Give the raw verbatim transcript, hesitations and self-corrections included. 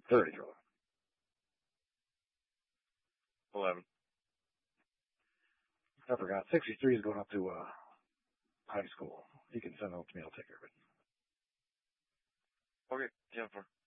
thirty, brother. eleven. I forgot. sixty-three is going up to uh, high school. You can send it to me. I'll take care of it. Okay, ten four.